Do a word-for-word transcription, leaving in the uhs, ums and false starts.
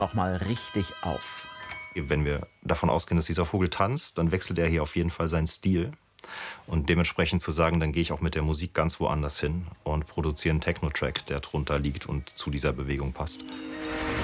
noch mal richtig auf. Wenn wir davon ausgehen, dass dieser Vogel tanzt, dann wechselt er hier auf jeden Fall seinen Stil. Und dementsprechend zu sagen, dann gehe ich auch mit der Musik ganz woanders hin und produziere einen Techno-Track, der drunter liegt und zu dieser Bewegung passt.